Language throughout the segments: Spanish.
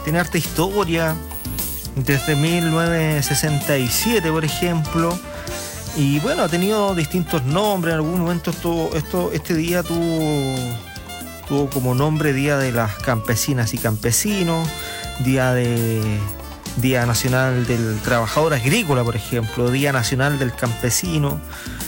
tiene harta historia, desde 1967, por ejemplo. Y bueno, ha tenido distintos nombres. En algún momento este día tuvo como nombre Día de las Campesinas y Campesinos, Día Nacional del Trabajador Agrícola, por ejemplo, Día Nacional del Campesino.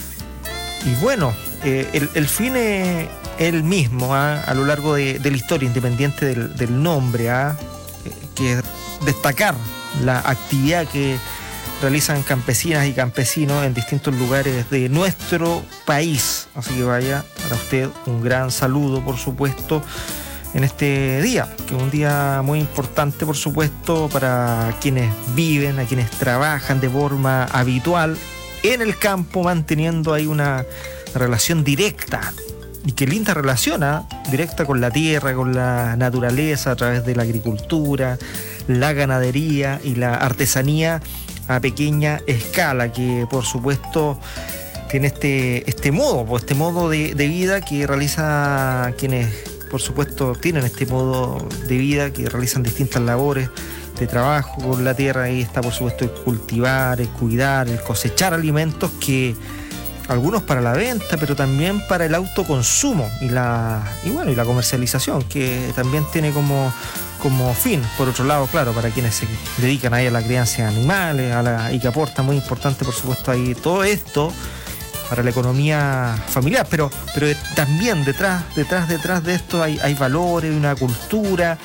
Y bueno, el fin es el mismo a lo largo de la historia, independiente del nombre, que es destacar la actividad que realizan campesinas y campesinos en distintos lugares de nuestro país. Así que vaya para usted un gran saludo, por supuesto, en este día, que es un día muy importante, por supuesto, para quienes viven, a quienes trabajan de forma habitual en el campo, manteniendo ahí una relación directa. Y qué linda relación, directa con la tierra, con la naturaleza, a través de la agricultura, la ganadería y la artesanía a pequeña escala, que por supuesto tiene este modo de vida que realiza quienes, por supuesto, tienen este modo de vida, que realizan distintas labores de trabajo con la tierra. Ahí está, por supuesto, el cultivar, el cuidar, el cosechar alimentos, que algunos para la venta, pero también para el autoconsumo y la comercialización, que también tiene como fin. Por otro lado, claro, para quienes se dedican ahí a la crianza de animales, y que aporta muy importante, por supuesto, ahí todo esto para la economía familiar, pero también detrás de esto hay valores, una cultura.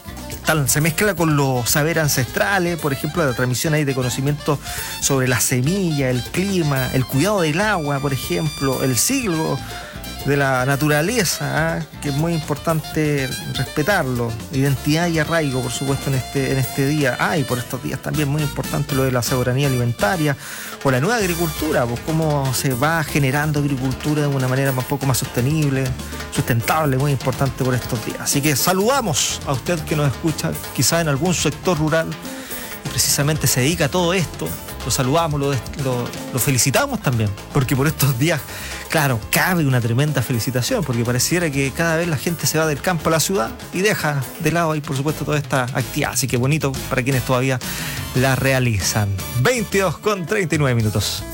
Se mezcla con los saberes ancestrales, por ejemplo, la transmisión ahí de conocimientos sobre la semilla, el clima, el cuidado del agua, por ejemplo, el ciclo de la naturaleza, que es muy importante respetarlo, identidad y arraigo, por supuesto, en este día. Y por estos días también muy importante lo de la soberanía alimentaria o la nueva agricultura, pues cómo se va generando agricultura de una manera un poco más sustentable, muy importante por estos días. Así que saludamos a usted que nos escucha, quizá en algún sector rural, y precisamente se dedica a todo esto. Lo saludamos, lo felicitamos también, porque por estos días, claro, cabe una tremenda felicitación, porque pareciera que cada vez la gente se va del campo a la ciudad y deja de lado ahí, por supuesto, toda esta actividad. Así que bonito para quienes todavía la realizan. 22:39.